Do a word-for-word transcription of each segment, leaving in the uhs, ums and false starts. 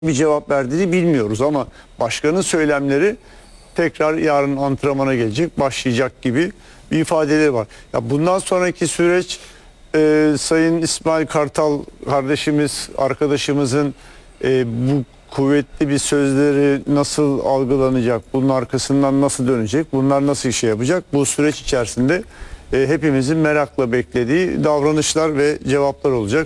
bir cevap verdiğini bilmiyoruz ama başkanın söylemleri tekrar yarın antrenmana gelecek, başlayacak gibi bir ifadeleri var. Ya bundan sonraki süreç e, Sayın İsmail Kartal kardeşimiz, arkadaşımızın e, bu kuvvetli bir sözleri nasıl algılanacak, bunun arkasından nasıl dönecek, bunlar nasıl işe yapacak, bu süreç içerisinde e, hepimizin merakla beklediği davranışlar ve cevaplar olacak.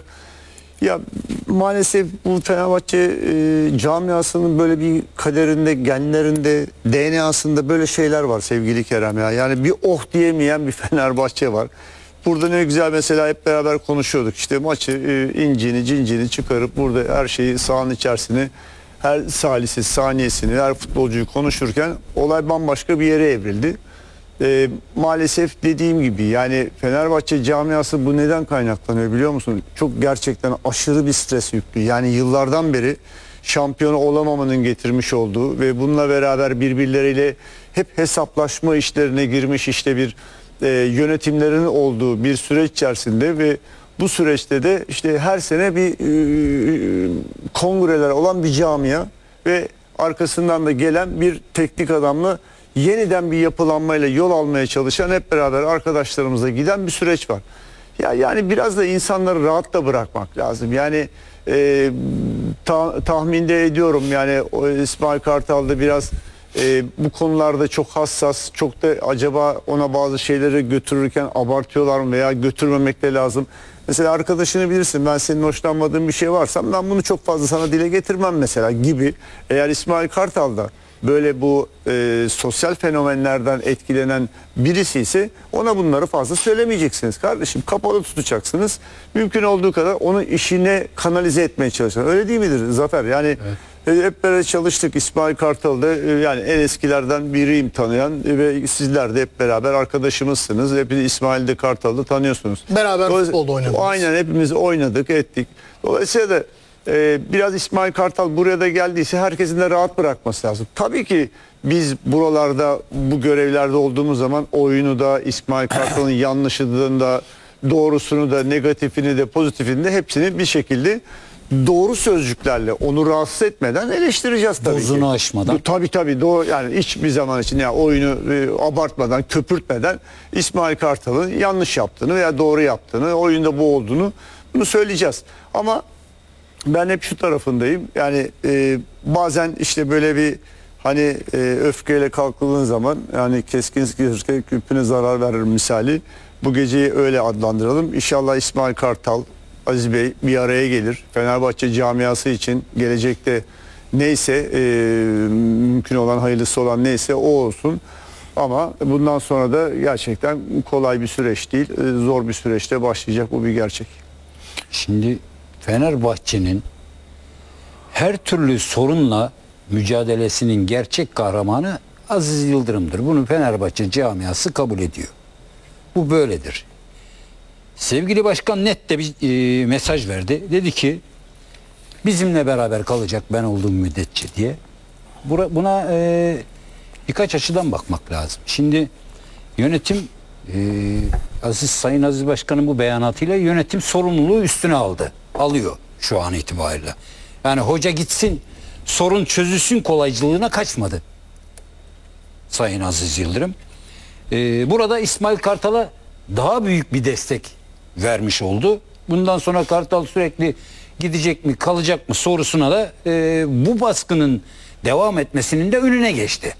Ya maalesef bu Fenerbahçe e, camiasının böyle bir kaderinde, genlerinde, D N A'sında böyle şeyler var sevgili Kerem ya. Yani bir oh diyemeyen bir Fenerbahçe var. Burada ne güzel mesela hep beraber konuşuyorduk. İşte maçı e, incini cincini çıkarıp burada her şeyi sahanın içerisine, her salisi saniyesini, her futbolcuyu konuşurken olay bambaşka bir yere evrildi. E, maalesef dediğim gibi yani Fenerbahçe camiası bu neden kaynaklanıyor biliyor musun? Çok gerçekten aşırı bir stres yüklü. Yani yıllardan beri şampiyon olamamanın getirmiş olduğu ve bununla beraber birbirleriyle hep hesaplaşma işlerine girmiş işte bir e, yönetimlerin olduğu bir süreç içerisinde ve bu süreçte de işte her sene bir e, kongreler olan bir camia ve arkasından da gelen bir teknik adamla yeniden bir yapılanmayla yol almaya çalışan hep beraber arkadaşlarımızla giden bir süreç var. Ya yani biraz da insanları rahat da bırakmak lazım. Yani e, ta, tahminde ediyorum yani o İsmail Kartal'da biraz e, bu konularda çok hassas, çok da acaba ona bazı şeyleri götürürken abartıyorlar mı veya götürmemek de lazım. Mesela arkadaşını bilirsin, ben senin hoşlanmadığın bir şey varsa ben bunu çok fazla sana dile getirmem mesela gibi. Eğer İsmail Kartal'da böyle bu e, sosyal fenomenlerden etkilenen birisi ise ona bunları fazla söylemeyeceksiniz kardeşim. Kapalı tutacaksınız. Mümkün olduğu kadar onu işine kanalize etmeye çalışın. Öyle değil midir Zafer? Yani evet. e, hep beraber çalıştık. İsmail Kartal'da e, yani en eskilerden biriyim tanıyan e, ve sizler de hep beraber arkadaşımızsınız. Hepiniz İsmail de Kartal'da tanıyorsunuz. Beraber futbolda oynadınız. Aynen, hepimiz oynadık ettik. Dolayısıyla da Ee, biraz İsmail Kartal buraya da geldiyse herkesin de rahat bırakması lazım. Tabii ki biz buralarda bu görevlerde olduğumuz zaman oyunu da İsmail Kartal'ın yanlışını da doğrusunu da negatifini de pozitifini de hepsini bir şekilde doğru sözcüklerle onu rahatsız etmeden eleştireceğiz tabii Dozunu ki. aşmadan. Tabii tabii doğru, yani hiçbir zaman için yani oyunu e, abartmadan, köpürtmeden İsmail Kartal'ın yanlış yaptığını veya doğru yaptığını, oyunda bu olduğunu bunu söyleyeceğiz. Ama ben hep şu tarafındayım. Yani e, bazen işte böyle bir hani e, öfkeyle kalkıldığın zaman yani keskin sirke küpüne zarar verir misali. Bu geceyi öyle adlandıralım. İnşallah İsmail Kartal, Aziz Bey bir araya gelir. Fenerbahçe camiası için gelecekte neyse e, mümkün olan, hayırlısı olan neyse o olsun. Ama bundan sonra da gerçekten kolay bir süreç değil. E, zor bir süreçte başlayacak, bu bir gerçek. Şimdi Fenerbahçe'nin her türlü sorunla mücadelesinin gerçek kahramanı Aziz Yıldırım'dır. Bunu Fenerbahçe camiası kabul ediyor. Bu böyledir. Sevgili başkan net de bir e, mesaj verdi. Dedi ki bizimle beraber kalacak ben olduğum müddetçe diye. Buna, buna e, birkaç açıdan bakmak lazım. Şimdi yönetim e, Aziz Sayın Aziz Başkan'ın bu beyanatıyla yönetim sorumluluğu üstüne aldı. Alıyor şu an itibariyle. Yani hoca gitsin, sorun çözülsün kolaycılığına kaçmadı Sayın Aziz Yıldırım. Ee, burada İsmail Kartal'a daha büyük bir destek vermiş oldu. Bundan sonra Kartal sürekli gidecek mi kalacak mı sorusuna da e, bu baskının devam etmesinin de önüne geçti.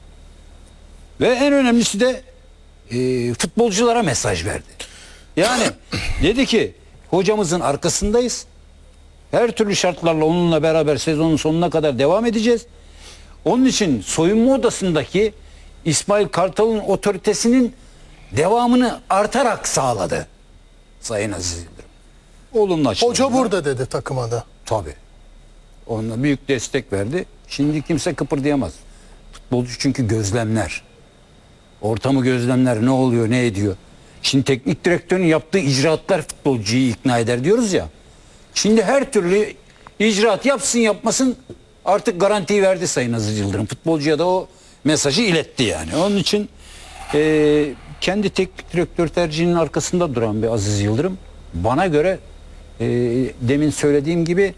Ve en önemlisi de e, futbolculara mesaj verdi. Yani dedi ki hocamızın arkasındayız. Her türlü şartlarla onunla beraber sezonun sonuna kadar devam edeceğiz. Onun için soyunma odasındaki İsmail Kartal'ın otoritesinin devamını artarak sağladı Sayın Aziz Yıldırım. Olumlu açıdan. Hoca burada dedi takıma da. Tabii. Onunla büyük destek verdi. Şimdi kimse kıpırdayamaz. Futbolcu çünkü gözlemler. Ortamı gözlemler, ne oluyor, ne ediyor. Şimdi teknik direktörün yaptığı icraatlar futbolcuyu ikna eder diyoruz ya. Şimdi her türlü icraat yapsın yapmasın artık garantiyi verdi Sayın Aziz Yıldırım. Futbolcuya da o mesajı iletti yani. Onun için e, kendi teknik direktör tercihinin arkasında duran bir Aziz Yıldırım. Bana göre e, demin söylediğim gibi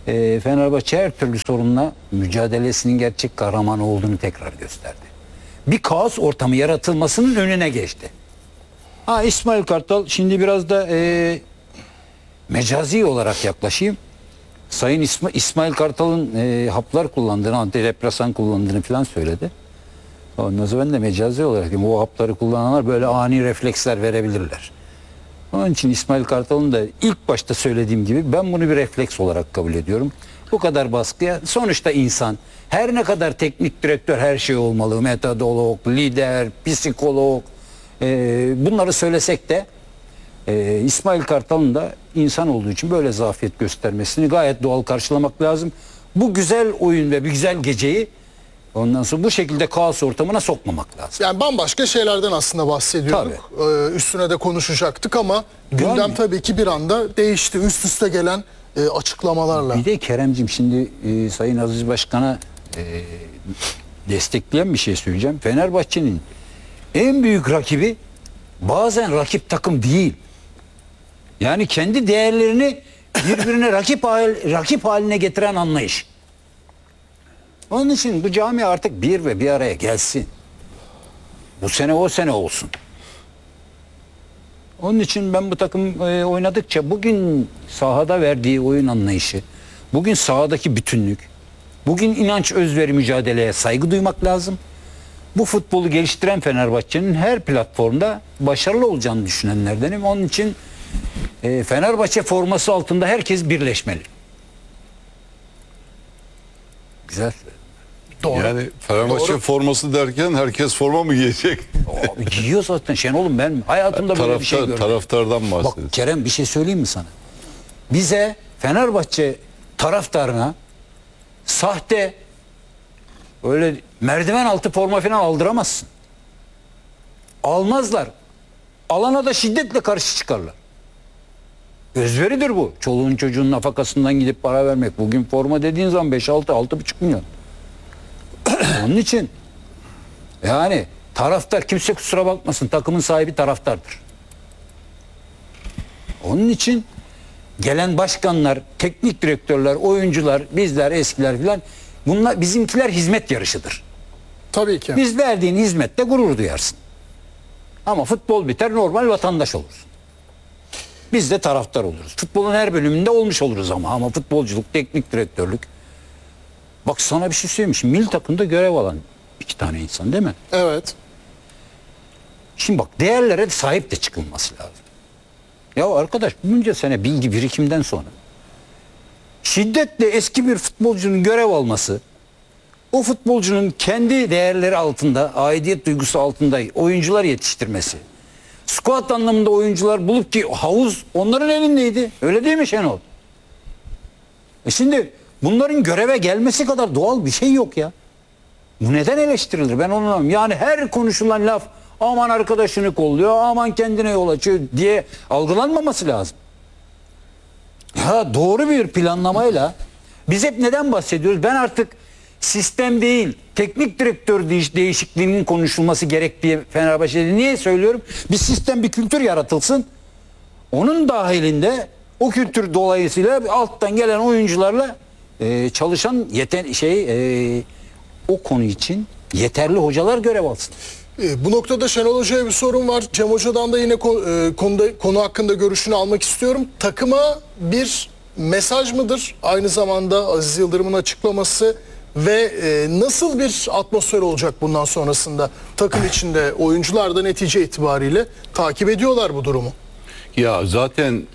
e, Fenerbahçe her türlü sorunla mücadelesinin gerçek kahramanı olduğunu tekrar gösterdi. Bir kaos ortamı yaratılmasının önüne geçti. Ha, İsmail Kartal, şimdi biraz da e, mecazi olarak yaklaşayım. Sayın İsma, İsmail Kartal'ın e, haplar kullandığını, antidepresan kullandığını falan söyledi. Ondan sonra ben de mecazi olarak diyeyim, o hapları kullananlar böyle ani refleksler verebilirler. Onun için İsmail Kartal'ın da ilk başta söylediğim gibi ben bunu bir refleks olarak kabul ediyorum. Bu kadar baskıya, sonuçta insan, her ne kadar teknik direktör her şey olmalı, metodolog, lider, psikolog, e, bunları söylesek de e, İsmail Kartal'ın da insan olduğu için böyle zafiyet göstermesini gayet doğal karşılamak lazım. Bu güzel oyun ve bir güzel geceyi ondan sonra bu şekilde kaos ortamına sokmamak lazım. Yani bambaşka şeylerden aslında bahsediyorduk. Ee, üstüne de konuşacaktık ama gündem Yani- tabii ki bir anda değişti. Üst üste gelen e, açıklamalarla. Bir de Keremcim, şimdi e, Sayın Aziz Başkan'a e, destekleyen bir şey söyleyeceğim. Fenerbahçe'nin en büyük rakibi bazen rakip takım değil. Yani kendi değerlerini birbirine rakip hal, rakip haline getiren anlayış. Onun için bu cami artık bir ve bir araya gelsin. Bu sene o sene olsun. Onun için ben bu takım e, oynadıkça bugün sahada verdiği oyun anlayışı, bugün sahadaki bütünlük, bugün inanç, özveri, mücadeleye saygı duymak lazım. Bu futbolu geliştiren Fenerbahçe'nin her platformda başarılı olacağını düşünenlerdenim. Onun için e, Fenerbahçe forması altında herkes birleşmeli. Güzel. Doğru. Yani Fenerbahçe Doğru. forması derken herkes forma mı giyecek? Abi giyiyor zaten Şenol'um, ben hayatımda böyle bir şey Taraftar, görmedim. taraftardan Bak bahsediyoruz. Kerem, bir şey söyleyeyim mi sana? Bize Fenerbahçe taraftarına sahte öyle merdiven altı forma falan aldıramazsın. Almazlar. Alana da şiddetle karşı çıkarlar. Özveridir bu. Çoluğun çocuğun nafakasından gidip para vermek. Bugün forma dediğin zaman beş altı altı buçuk milyon. Onun için yani taraftar, kimse kusura bakmasın, takımın sahibi taraftardır. Onun için gelen başkanlar, teknik direktörler, oyuncular, bizler, eskiler filan, bunlar, bizimkiler hizmet yarışıdır. Tabii ki. Biz verdiğin hizmette gurur duyarsın. Ama futbol biter, normal vatandaş olursun. Biz de taraftar oluruz. Futbolun her bölümünde olmuş oluruz ama ama futbolculuk, teknik direktörlük. Bak sana bir şey söyleyeyim. Şimdi milli takımda görev alan iki tane insan değil mi? Evet. Şimdi bak, değerlere sahip de çıkılması lazım. Ya arkadaş, bunca sene bilgi birikimden sonra şiddetle eski bir futbolcunun görev alması, o futbolcunun kendi değerleri altında, aidiyet duygusu altında oyuncular yetiştirmesi, squad anlamında oyuncular bulup ki havuz onların elindeydi. Öyle değil mi Şenol? E şimdi bunların göreve gelmesi kadar doğal bir şey yok ya. Bu neden eleştirilir? Ben onu anlamıyorum. Yani her konuşulan laf aman arkadaşını kolluyor, aman kendine yol açıyor diye algılanmaması lazım. Ya doğru bir planlamayla biz hep neden bahsediyoruz? Ben artık sistem değil, teknik direktör değiş değişikliğinin konuşulması gerektiği Fenerbahçe'de niye söylüyorum? Bir sistem, bir kültür yaratılsın. Onun dahilinde o kültür dolayısıyla alttan gelen oyuncularla e, çalışan yeten şey e, o konu için yeterli hocalar görev alsın. E, bu noktada Şenol Hoca'ya bir sorun var. Cem Hoca'dan da yine ko- e, konuda, konu hakkında görüşünü almak istiyorum. Takıma bir mesaj mıdır? Aynı zamanda Aziz Yıldırım'ın açıklaması ve e, nasıl bir atmosfer olacak bundan sonrasında? Takım içinde oyuncular da netice itibariyle takip ediyorlar bu durumu. Ya zaten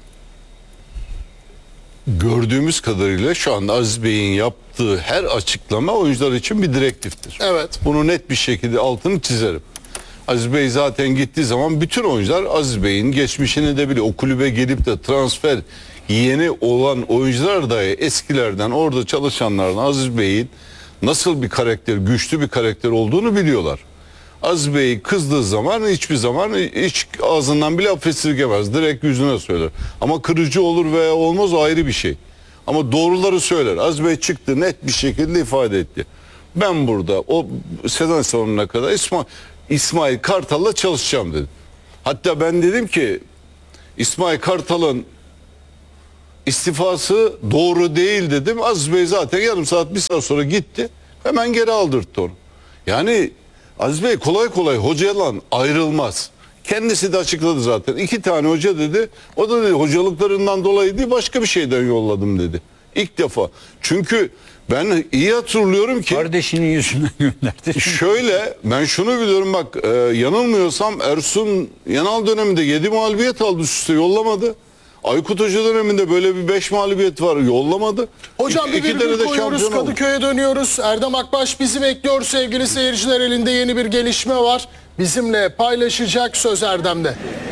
gördüğümüz kadarıyla şu anda Aziz Bey'in yaptığı her açıklama oyuncular için bir direktiftir. Evet. Bunu net bir şekilde altını çizerim. Aziz Bey zaten gittiği zaman bütün oyuncular Aziz Bey'in geçmişini de biliyor. O kulübe gelip de transfer yeni olan oyuncular da eskilerden, orada çalışanlardan Aziz Bey'in nasıl bir karakter, güçlü bir karakter olduğunu biliyorlar. Aziz Bey kızdığı zaman hiçbir zaman hiç ağzından bile affesirgemez. Direkt yüzüne söyler. Ama kırıcı olur veya olmaz, o ayrı bir şey. Ama doğruları söyler. Aziz Bey çıktı, net bir şekilde ifade etti. Ben burada o sezon sonuna kadar İsmail, İsmail Kartal'la çalışacağım dedi. Hatta ben dedim ki İsmail Kartal'ın istifası doğru değil dedim. Aziz Bey zaten yarım saat bir saat sonra gitti. Hemen geri aldırttı onu. Yani Aziz Bey kolay kolay hocadan ayrılmaz. Kendisi de açıkladı zaten. İki tane hoca dedi. O da dedi hocalıklarından dolayı değil başka bir şeyden yolladım dedi. İlk defa. Çünkü ben iyi hatırlıyorum ki Kardeşinin yüzünden gönderdi. şöyle ben şunu biliyorum bak e, yanılmıyorsam Ersun Yanal döneminde yedi mağlubiyet aldı üst üste yollamadı. Aykut Hoca döneminde böyle bir beş mağlubiyet var yollamadı. Hocam İki- bir iki tane virgül de koyuyoruz, şampiyon oldu. Kadıköy'e dönüyoruz. Erdem Akbaş bizi bekliyor sevgili seyirciler. Elinde yeni bir gelişme var. Bizimle paylaşacak, söz Erdem'de.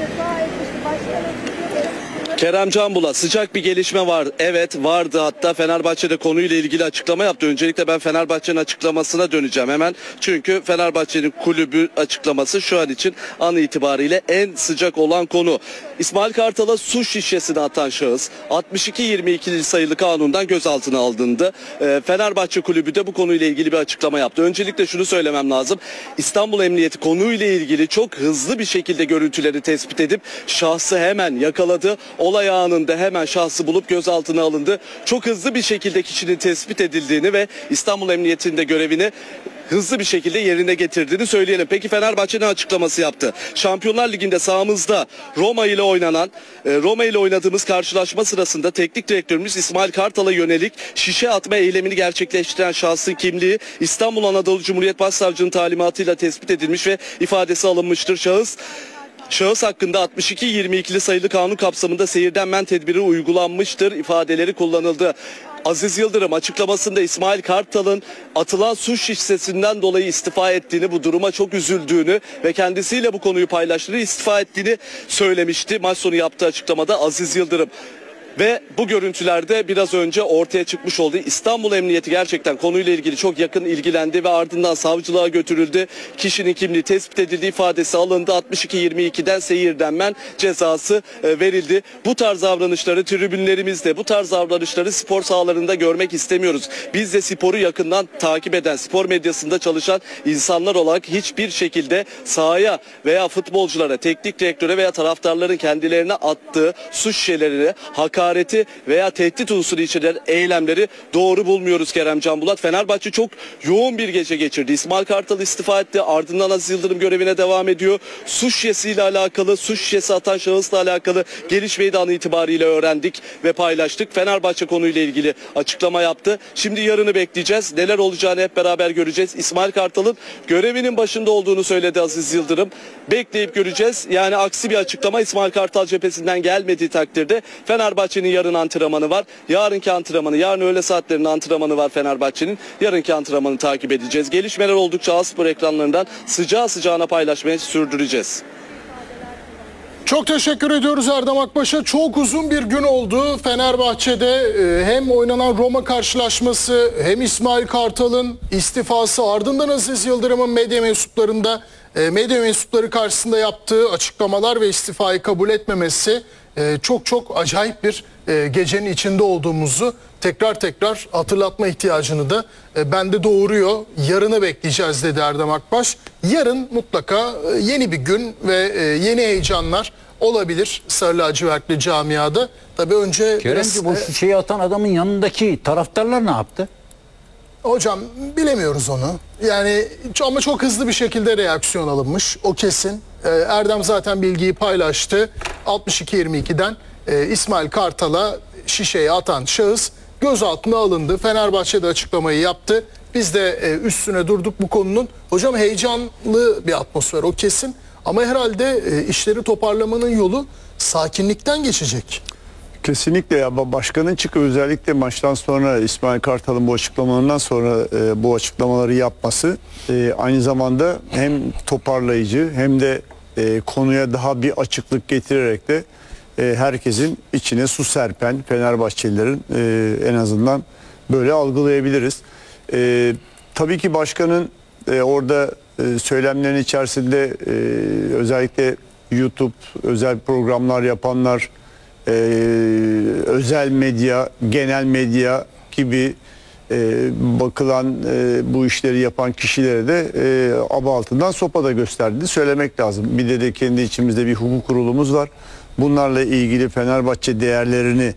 Kerem Canbulat, sıcak bir gelişme var. Evet vardı, hatta Fenerbahçe'de konuyla ilgili açıklama yaptı. Öncelikle ben Fenerbahçe'nin açıklamasına döneceğim hemen. Çünkü Fenerbahçe'nin kulübü açıklaması şu an için an itibariyle en sıcak olan konu. İsmail Kartal'a su şişesini atan şahıs altmış iki yirmi iki sayılı kanundan gözaltına alındı. Ee, Fenerbahçe kulübü de bu konuyla ilgili bir açıklama yaptı. Öncelikle şunu söylemem lazım. İstanbul Emniyeti konuyla ilgili çok hızlı bir şekilde görüntüleri tespit edip şahsı hemen yakaladı. Olay anında hemen şahsı bulup gözaltına alındı. Çok hızlı bir şekilde kişinin tespit edildiğini ve İstanbul Emniyeti'nde görevini hızlı bir şekilde yerine getirdiğini söyleyelim. Peki Fenerbahçe ne açıklaması yaptı? Şampiyonlar Ligi'nde sahamızda Roma ile oynanan, Roma ile oynadığımız karşılaşma sırasında teknik direktörümüz İsmail Kartal'a yönelik şişe atma eylemini gerçekleştiren şahsın kimliği İstanbul Anadolu Cumhuriyet Başsavcılığı'nın talimatıyla tespit edilmiş ve ifadesi alınmıştır. Şahıs Şahıs hakkında altmış iki yirmi ikili sayılı kanun kapsamında seyirden men tedbiri uygulanmıştır ifadeleri kullanıldı. Aziz Yıldırım açıklamasında İsmail Kartal'ın atılan su şişesinden dolayı istifa ettiğini, bu duruma çok üzüldüğünü ve kendisiyle bu konuyu paylaştığını, istifa ettiğini söylemişti. Maç sonu yaptığı açıklamada Aziz Yıldırım. Ve bu görüntülerde biraz önce ortaya çıkmış oldu. İstanbul Emniyeti gerçekten konuyla ilgili çok yakın ilgilendi ve ardından savcılığa götürüldü. Kişinin kimliği tespit edildi, ifadesi alındı. altmış iki yirmi ikiden seyirden men cezası verildi. Bu tarz davranışları tribünlerimizde, bu tarz davranışları spor sahalarında görmek istemiyoruz. Biz de sporu yakından takip eden, spor medyasında çalışan insanlar olarak hiçbir şekilde sahaya veya futbolculara, teknik direktöre veya taraftarların kendilerine attığı su şişelerini, hakaret hakareti veya tehdit unsuru içeren eylemleri doğru bulmuyoruz Kerem Canbulat. Fenerbahçe çok yoğun bir gece geçirdi. İsmail Kartal istifa etti. Ardından Aziz Yıldırım görevine devam ediyor. Su şişesiyle alakalı, su şişesi atan şahısla alakalı gelişmeyi de an itibariyle öğrendik ve paylaştık. Fenerbahçe konuyla ilgili açıklama yaptı. Şimdi yarını bekleyeceğiz. Neler olacağını hep beraber göreceğiz. İsmail Kartal'ın görevinin başında olduğunu söyledi Aziz Yıldırım. Bekleyip göreceğiz. Yani aksi bir açıklama İsmail Kartal cephesinden gelmediği takdirde Fenerbahçe'nin yarın antrenmanı var. Yarınki antrenmanı, yarın öğle saatlerinde antrenmanı var Fenerbahçe'nin. Yarınki antrenmanı takip edeceğiz. Gelişmeler oldukça A-Spor ekranlarından sıcağı sıcağına paylaşmaya sürdüreceğiz. Çok teşekkür ediyoruz Erdem Akbaş'a. Çok uzun bir gün oldu. Fenerbahçe'de hem oynanan Roma karşılaşması hem İsmail Kartal'ın istifası, ardından Aziz Yıldırım'ın medya mensuplarında medya mensupları karşısında yaptığı açıklamalar ve istifayı kabul etmemesi çok çok acayip bir gecenin içinde olduğumuzu tekrar tekrar hatırlatma ihtiyacını da bende doğuruyor. Yarını bekleyeceğiz dedi Erdem Akbaş. Yarın mutlaka yeni bir gün ve yeni heyecanlar olabilir Sarı Lacivertli camiada. Tabii önce Keremci bu şişeyi atan adamın yanındaki taraftarlar ne yaptı? Hocam bilemiyoruz onu. Yani ama çok hızlı bir şekilde reaksiyon alınmış. O kesin. Erdem zaten bilgiyi paylaştı. altmış iki yirmi ikiden İsmail Kartal'a şişeyi atan şahıs gözaltına alındı. Fenerbahçe'de açıklamayı yaptı. Biz de üstüne durduk bu konunun. Hocam heyecanlı bir atmosfer o kesin. Ama herhalde işleri toparlamanın yolu sakinlikten geçecek. Kesinlikle ya, başkanın çıkıp özellikle maçtan sonra İsmail Kartal'ın bu açıklamalarından sonra e, bu açıklamaları yapması e, aynı zamanda hem toparlayıcı hem de e, konuya daha bir açıklık getirerek de e, herkesin içine su serpen Fenerbahçelilerin e, en azından böyle algılayabiliriz. E, tabii ki başkanın e, orada e, söylemlerin içerisinde e, özellikle YouTube özel programlar yapanlar, Ee, özel medya, genel medya gibi e, bakılan e, bu işleri yapan kişilere de e, aba altından sopa da gösterdiğini söylemek lazım. Bir de, de kendi içimizde bir hukuk kurulumuz var. Bunlarla ilgili Fenerbahçe değerlerini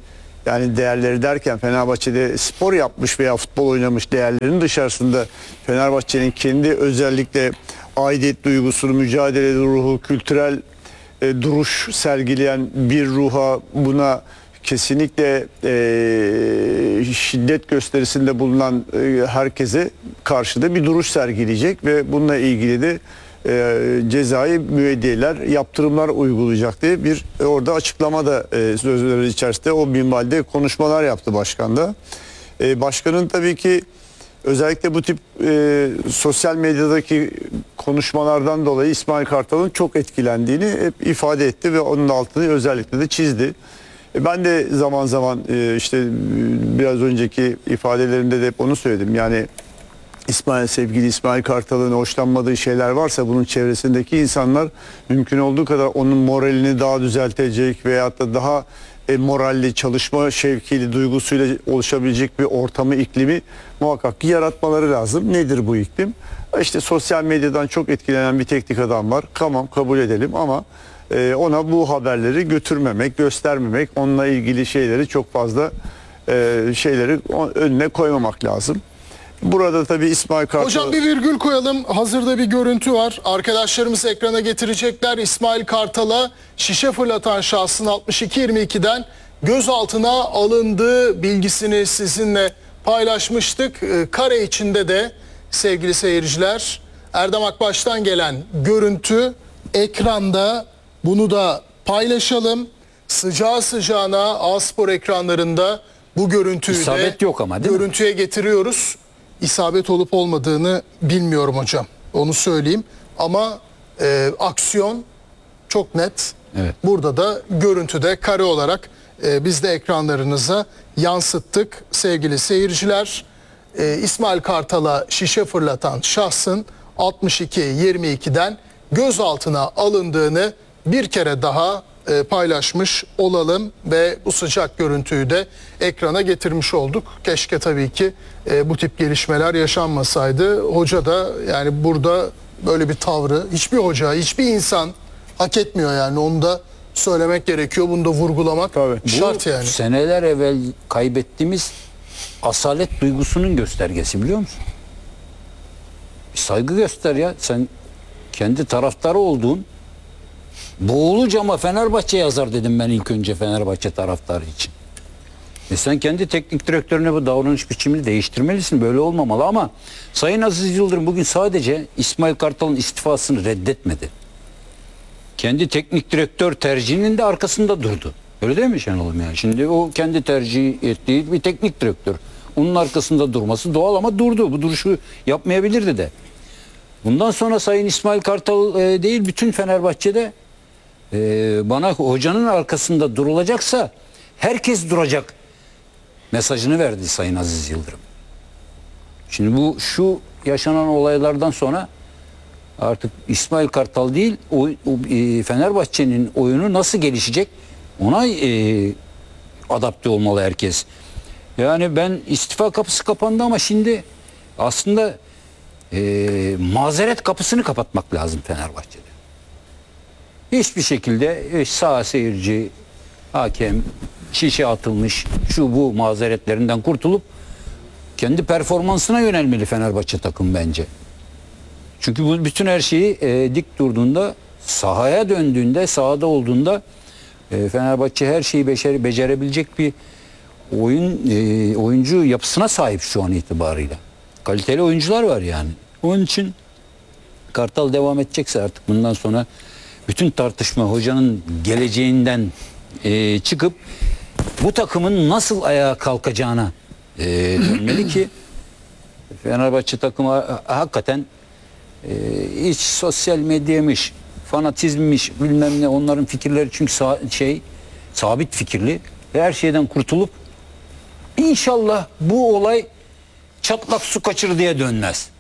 Yani değerleri derken Fenerbahçe'de spor yapmış veya futbol oynamış değerlerin dışarısında Fenerbahçe'nin kendi özellikle aidiyet duygusunu, mücadele ruhu, kültürel e, duruş sergileyen bir ruha, buna kesinlikle e, şiddet gösterisinde bulunan e, herkese karşı da bir duruş sergileyecek ve bununla ilgili de e, cezai müeyyideler, yaptırımlar uygulayacak diye bir e, orada açıklama da e, sözleri içerisinde o minvalde konuşmalar yaptı başkan da. E, başkanın tabii ki özellikle bu tip e, sosyal medyadaki konuşmalardan dolayı İsmail Kartal'ın çok etkilendiğini hep ifade etti ve onun altını özellikle de çizdi. E, ben de zaman zaman e, işte e, biraz önceki ifadelerimde de hep onu söyledim. Yani İsmail, sevgili İsmail Kartal'ın hoşlanmadığı şeyler varsa bunun çevresindeki insanlar mümkün olduğu kadar onun moralini daha düzeltecek veyahut da daha e, moralli, çalışma şevkiyle, duygusuyla oluşabilecek bir ortamı, iklimi muhakkak ki yaratmaları lazım. Nedir bu iklim? İşte sosyal medyadan çok etkilenen bir teknik adam var. Tamam, kabul edelim ama e, ona bu haberleri götürmemek, göstermemek, onunla ilgili şeyleri çok fazla e, şeyleri önüne koymamak lazım. Burada tabii İsmail Kartal... Hocam bir virgül koyalım. Hazırda bir görüntü var. Arkadaşlarımız ekrana getirecekler. İsmail Kartal'a şişe fırlatan şahsın altmış iki yirmi iki'den gözaltına alındığı bilgisini sizinle paylaşmıştık. Ee, kare içinde de sevgili seyirciler Erdem Akbaş'tan gelen görüntü ekranda, bunu da paylaşalım. Sıcağı sıcağına A-Spor ekranlarında bu görüntüyü İsabet de yok ama, değil mi? görüntüye getiriyoruz. İsabet olup olmadığını bilmiyorum hocam. Onu söyleyeyim. Ama e, aksiyon çok net. Evet. Burada da görüntüde kare olarak e, biz de ekranlarınıza yansıttık sevgili seyirciler. E, İsmail Kartal'a şişe fırlatan şahsın altmış iki yirmi iki'den gözaltına alındığını bir kere daha e, paylaşmış olalım ve bu sıcak görüntüyü de ekrana getirmiş olduk. Keşke tabii ki e, bu tip gelişmeler yaşanmasaydı. Hoca da yani burada böyle bir tavrı hiçbir hoca, hiçbir insan hak etmiyor yani. Onu da söylemek gerekiyor. Bunu da vurgulamak Tabii. şart Bu yani. seneler evvel kaybettiğimiz asalet duygusunun göstergesi, biliyor musun? Bir saygı göster ya. Sen kendi taraftarı olduğun, boğuluca ama Fenerbahçe yazar dedim ben ilk önce Fenerbahçe taraftarı için. E sen kendi teknik direktörüne bu davranış biçimini değiştirmelisin. Böyle olmamalı ama Sayın Aziz Yıldırım bugün sadece İsmail Kartal'ın istifasını reddetmedi. Kendi teknik direktör tercihinin de arkasında durdu. Öyle değil mi Şenol'um yani? Şimdi o kendi tercih ettiği bir teknik direktör. Onun arkasında durması doğal ama durdu. Bu duruşu yapmayabilirdi de. Bundan sonra Sayın İsmail Kartal e, değil bütün Fenerbahçe'de e, bana hocanın arkasında durulacaksa herkes duracak mesajını verdi Sayın Aziz Yıldırım. Şimdi bu şu yaşanan olaylardan sonra artık İsmail Kartal değil o, o e, Fenerbahçe'nin oyunu nasıl gelişecek ona e, adapte olmalı herkes. Yani ben istifa kapısı kapandı ama şimdi aslında e, mazeret kapısını kapatmak lazım Fenerbahçe'de. Hiçbir şekilde e, sağ seyirci, hakem, şişe atılmış şu bu mazeretlerinden kurtulup kendi performansına yönelmeli Fenerbahçe takım bence. Çünkü bu bütün her şeyi e, dik durduğunda, sahaya döndüğünde, sahada olduğunda e, Fenerbahçe her şeyi becer, becerebilecek bir oyun e, oyuncu yapısına sahip şu an itibarıyla. Kaliteli oyuncular var yani. Onun için Kartal devam edecekse artık bundan sonra bütün tartışma hocanın geleceğinden e, çıkıp bu takımın nasıl ayağa kalkacağına e, dönmeli ki Fenerbahçe takımı ha- hakikaten e, hiç sosyal medyamış, fanatizmmiş bilmem ne onların fikirleri çünkü sa- şey sabit fikirli ve her şeyden kurtulup İnşallah bu olay çatlak su kaçır diye dönmez.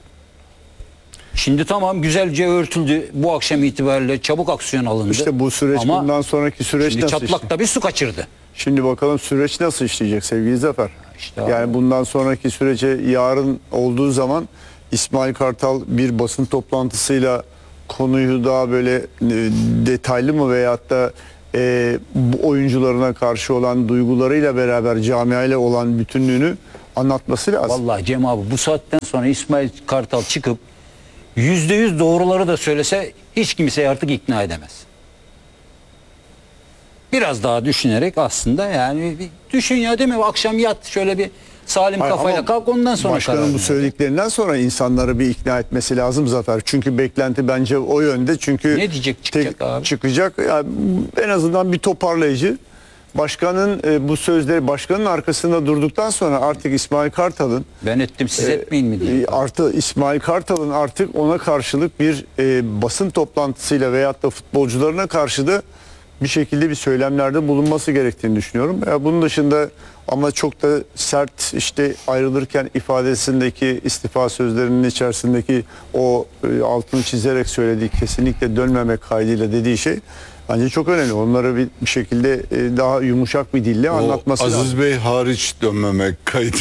Şimdi tamam güzelce örtüldü. Bu akşam itibariyle çabuk aksiyon alındı. İşte bu süreç Ama bundan sonraki süreç şimdi nasıl çatlak işleyecek? da bir su kaçırdı. Şimdi bakalım süreç nasıl işleyecek sevgili Zafer. İşte yani abi. bundan sonraki sürece yarın olduğu zaman İsmail Kartal bir basın toplantısıyla konuyu daha böyle e, detaylı mı veyahut da e, bu oyuncularına karşı olan duygularıyla beraber camiayla olan bütünlüğünü anlatması lazım. Vallahi Cem abi bu saatten sonra İsmail Kartal çıkıp yüzde yüz doğruları da söylese hiç kimseyi artık ikna edemez. Biraz daha düşünerek aslında yani bir düşün ya, değil mi? Akşam yat şöyle bir salim Hayır, kafayla ama kalk, ondan sonra karar başkanın bu ver. söylediklerinden sonra insanları bir ikna etmesi lazım Zafer. Çünkü beklenti bence o yönde. Çünkü Ne diyecek, çıkacak tek- abi? çıkacak. Yani en azından bir toparlayıcı. Başkanın e, bu sözleri başkanın arkasında durduktan sonra artık İsmail Kartal'ın Ben ettim siz etmeyin mi diye. e, artı İsmail Kartal'ın artık ona karşılık bir e, basın toplantısıyla veyahut da futbolcularına karşı da bir şekilde bir söylemlerde bulunması gerektiğini düşünüyorum. Ya bunun dışında ama çok da sert işte ayrılırken ifadesindeki istifa sözlerinin içerisindeki o e, altını çizerek söylediği kesinlikle dönmemek kaydıyla dediği şey bence çok önemli. Onları bir, bir şekilde e, daha yumuşak bir dille O anlatması Aziz lazım. Bey hariç dönmemek kaydı.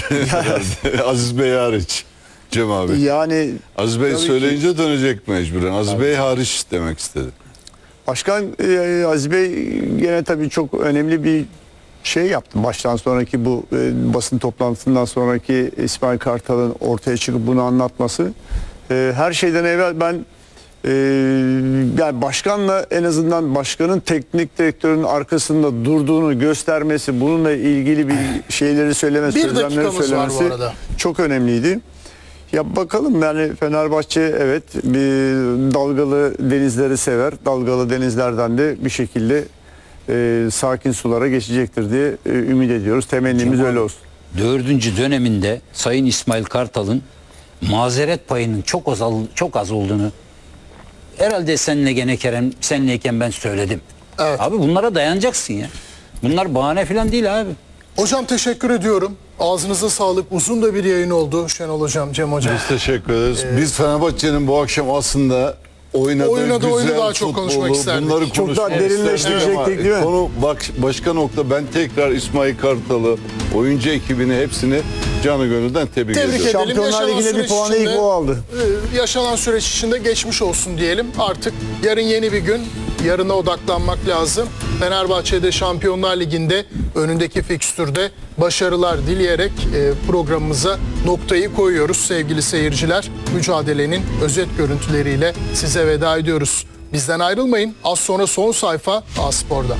Aziz Bey hariç. Cem abi. Yani Aziz Bey tabii ki- söyleyince dönecek mecburen. Aziz Bey hariç demek istedi. Başkan e, Aziz Bey gene tabii çok önemli bir şey yaptı. Baştan sonraki bu e, basın toplantısından sonraki İsmail Kartal'ın ortaya çıkıp bunu anlatması. E, her şeyden evvel ben e, yani başkanla en azından başkanın teknik direktörün arkasında durduğunu göstermesi, bununla ilgili bir şeyleri söylemesi, Bir sözlemleri dakikamız var bu söylemesi arada. çok önemliydi. Ya bakalım, yani Fenerbahçe evet bir dalgalı denizleri sever. Dalgalı denizlerden de bir şekilde e, sakin sulara geçecektir diye e, ümit ediyoruz. Temennimiz Cemal, öyle olsun. Dördüncü döneminde Sayın İsmail Kartal'ın mazeret payının çok az, çok az olduğunu herhalde seninle gene Kerem, senleyken ben söyledim. Evet. Abi bunlara dayanacaksın ya. Bunlar bahane falan değil abi. Hocam teşekkür ediyorum. Ağzınıza sağlık. Uzun da bir yayın oldu Şenol Hocam, Cem Hocam. Biz teşekkür ederiz. Biz Fenerbahçe'nin bu akşam aslında oynadığı, Oynadığı güzel oyunu daha çok futbolu, konuşmak isterdik. bunları Çok daha konuşmak derinleştirecektik, isterdik ama değil mi? Konu bak, başka nokta, ben tekrar İsmail Kartal'ı, oyuncu ekibini, hepsini canı gönülden tebrik, Tebrik ediyorum. ederim. Şampiyonlar Yaşanan Ligi'nde bir süreç puanı içinde- ilk o aldı. Ee, yaşanan süreç içinde geçmiş olsun diyelim. Artık yarın yeni bir gün. Yarına odaklanmak lazım. Fenerbahçe'de Şampiyonlar Ligi'nde önündeki fikstürde başarılar dileyerek e, programımıza noktayı koyuyoruz sevgili seyirciler. Mücadelenin özet görüntüleriyle size veda ediyoruz. Bizden ayrılmayın. Az sonra son sayfa A Spor'da.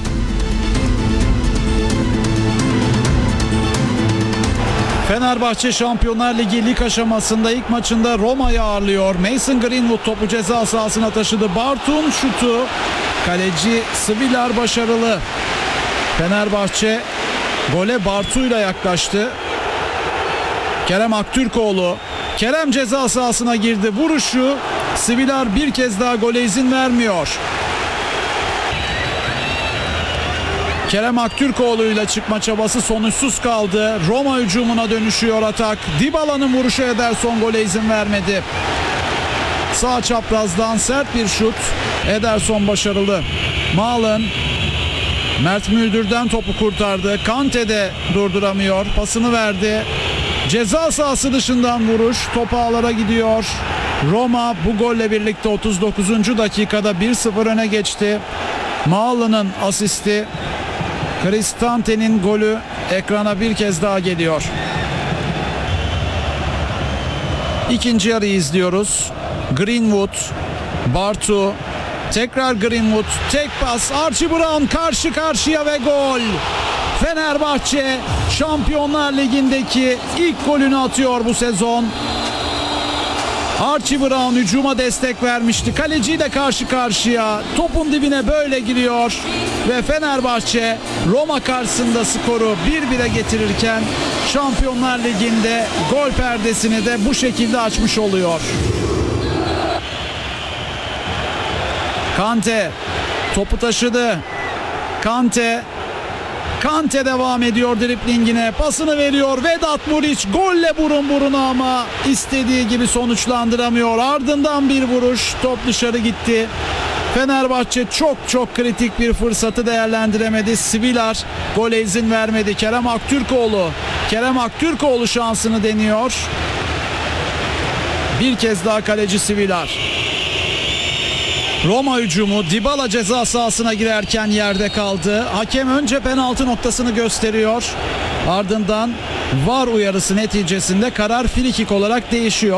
Fenerbahçe Şampiyonlar Ligi lig aşamasında ilk maçında Roma'yı ağırlıyor. Mason Greenwood topu ceza sahasına taşıdı. Bartu'nun şutu. Kaleci Svilar başarılı. Fenerbahçe gole Bartu'yla yaklaştı. Kerem Aktürkoğlu. Kerem ceza sahasına girdi. Vuruşu. Svilar bir kez daha gole izin vermiyor. Kerem Aktürkoğlu ile çıkma çabası sonuçsuz kaldı. Roma hücumuna dönüşüyor atak. Dybala'nın vuruşu Ederson gole izin vermedi. Sağ çaprazdan sert bir şut. Ederson başarılı. Malen Mert Müldür'den topu kurtardı. Kante de durduramıyor. Pasını verdi. Ceza sahası dışından vuruş. Top ağlara gidiyor. Roma bu golle birlikte otuz dokuzuncu dakikada bir sıfır öne geçti. Malen'ın asisti. Kristante'nin golü ekrana bir kez daha geliyor. İkinci yarıyı izliyoruz. Greenwood, Bartu, tekrar Greenwood, tek pas, Archie Brown karşı karşıya ve gol. Fenerbahçe Şampiyonlar Ligi'ndeki ilk golünü atıyor bu sezon. Archie Brown hücuma destek vermişti. Kaleciyle karşı karşıya. Topun dibine böyle giriyor. Ve Fenerbahçe Roma karşısında skoru bir bire getirirken Şampiyonlar Ligi'nde gol perdesini de bu şekilde açmış oluyor. Kante topu taşıdı. Kante Kante devam ediyor driblingine. Pasını veriyor. Vedat Muriç golle burun buruna ama istediği gibi sonuçlandıramıyor. Ardından bir vuruş. Top dışarı gitti. Fenerbahçe çok çok kritik bir fırsatı değerlendiremedi. Svilar gole izin vermedi. Kerem Aktürkoğlu. Kerem Aktürkoğlu şansını deniyor. Bir kez daha kaleci Svilar. Roma hücumu, Dybala ceza sahasına girerken yerde kaldı. Hakem önce penaltı noktasını gösteriyor. Ardından V A R uyarısı neticesinde karar free kick olarak değişiyor.